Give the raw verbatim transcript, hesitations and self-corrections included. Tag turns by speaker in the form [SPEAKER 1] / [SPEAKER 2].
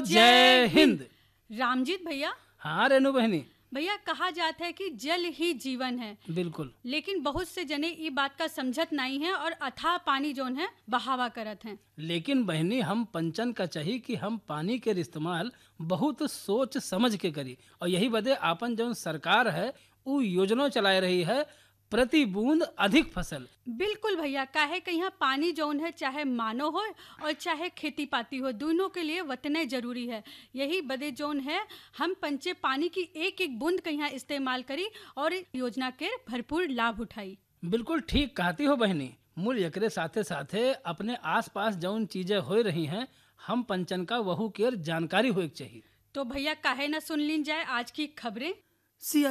[SPEAKER 1] जय हिंद।
[SPEAKER 2] रामजीत भैया,
[SPEAKER 1] हाँ रेनू बहनी,
[SPEAKER 2] भैया कहा जाता है कि जल ही जीवन है,
[SPEAKER 1] बिल्कुल।
[SPEAKER 2] लेकिन बहुत से जने ये बात का समझत नहीं है और अथाह पानी जोन है बहावा करत हैं।
[SPEAKER 1] लेकिन बहनी, हम पंचन का चाहिए कि हम पानी के इस्तेमाल बहुत सोच समझ के करी, और यही बदे आपन जौन सरकार है वो योजना चला रही है, प्रति बूंद अधिक फसल।
[SPEAKER 2] बिल्कुल भैया, काहे कि यहाँ पानी जौन है चाहे मानो हो और चाहे खेती पाती हो, दोनों के लिए वतने जरूरी है। यही बदे जौन है हम पंचे पानी की एक एक बूंद के यहाँ इस्तेमाल करी और योजना के भरपूर लाभ उठाई।
[SPEAKER 1] बिल्कुल ठीक कहती हो बहनी। मूल एकरे साथे साथे अपने आसपास जौन चीजें हो रही हैं, हम पंचन का वहू के जानकारी होए के चाहिए।
[SPEAKER 2] तो भैया काहे ना सुन लीन जाए आज की खबरें।